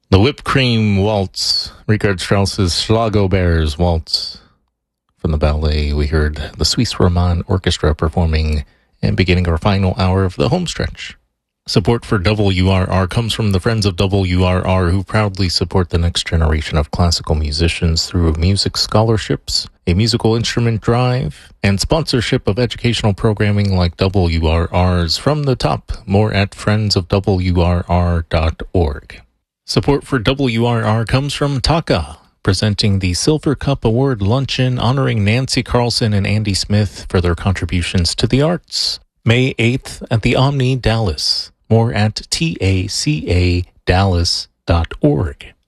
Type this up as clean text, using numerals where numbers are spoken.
The Whipped Cream Waltz, Richard Strauss's Schlagobears Waltz. From the ballet, we heard the Suisse Romand Orchestra performing and beginning our final hour of the home stretch. Support for WRR comes from the Friends of WRR, who proudly support the next generation of classical musicians through music scholarships, a musical instrument drive, and sponsorship of educational programming like WRR's From the Top. More at friendsofwrr.org. Support for WRR comes from Taka, presenting the Silver Cup Award Luncheon honoring Nancy Carlson and Andy Smith for their contributions to the arts. May 8th at the Omni Dallas. More at TACADallas.org.